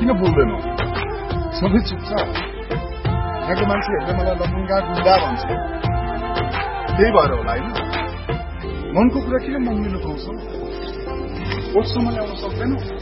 किन बोल्दैनौ सबै चुपचाप यहाँको मान्छेहरूले मलाई लमुङ्गा गुन्डा भन्छ त्यही भएर होला होइन मनको कुरा किन मम्मी लुकाउँछौ ओठसम्म ल्याउन सक्दैनौ